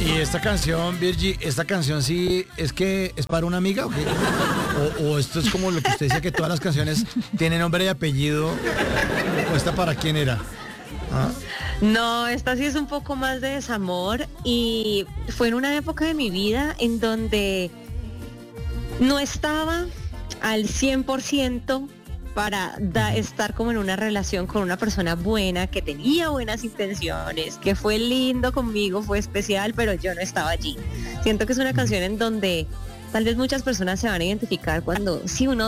Y esta canción, Virgi, esta canción sí es que es para una amiga o qué? O esto es como lo que usted dice que todas las canciones tienen nombre y apellido. ¿O esta para quién era? ¿Ah? No, esta sí es un poco más de desamor y fue en una época de mi vida en donde no estaba al 100% para estar como en una relación con una persona buena, que tenía buenas intenciones, que fue lindo conmigo, fue especial, pero yo no estaba allí. Siento que es una canción en donde tal vez muchas personas se van a identificar cuando sí uno